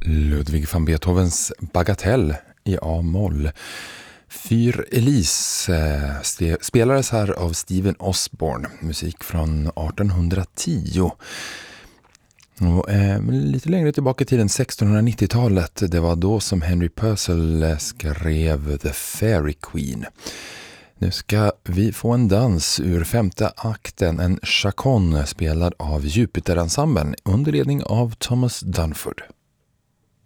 Ludwig van Beethovens Bagatell i A-moll. Fyr Elise spelades här av Steven Osborne, musik från 1810. Och, lite längre tillbaka till 1690-talet, det var då som Henry Purcell skrev The Fairy Queen. Nu ska vi få en dans ur femte akten, en chaconne spelad av Jupiter-ensemblen under ledning av Thomas Dunford.